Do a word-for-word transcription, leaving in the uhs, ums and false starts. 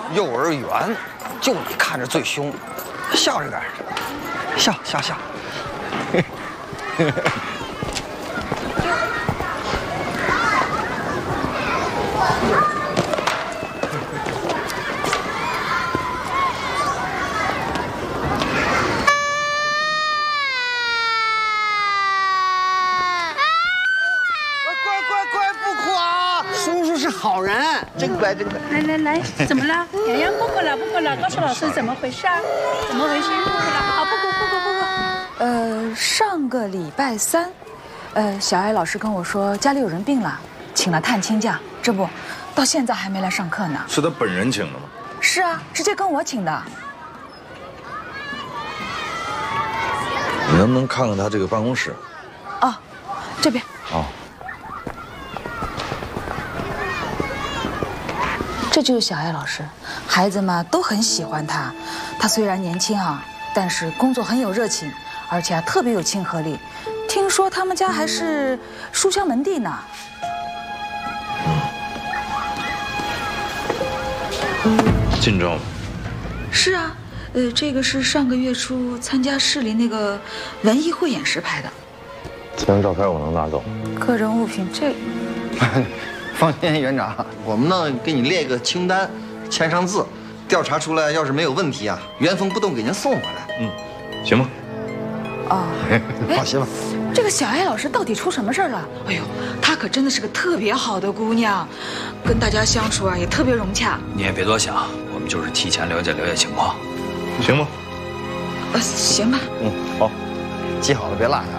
幼儿园，就你看着最凶，笑着点，笑笑笑。 好人，真乖真乖。 来来来，怎么了？洋洋不哭了不哭了，告诉老师怎么回事？怎么回事？不哭了，好不哭不哭不哭。 呃，上个礼拜三，呃，小艾老师跟我说家里有人病了，请了探亲假，这不，到现在还没来上课呢。 是他本人请的吗？ 是啊，直接跟我请的。 你能不能看看他这个办公室？ 哦，这边。 哦。 这就是小艾老师，孩子们都很喜欢他。他虽然年轻啊，但是工作很有热情，而且啊特别有亲和力。听说他们家还是书香门第呢。 近照吗？ 是啊，呃，这个是上个月初参加市里那个文艺汇演时拍的。 这张照片我能拿走？ 个人物品这。 放心，园长， 我们呢给你列个清单，签上字，调查出来要是没有问题啊，原封不动给您送回来。 嗯，行吧。 哦， 放心吧。 这个小艾老师到底出什么事儿了？哎呦，她可真的是个特别好的姑娘，跟大家相处啊也特别融洽。 你也别多想，我们就是提前了解了解情况， 行吧？ 呃，行吧。 嗯，好， 记好了别落下。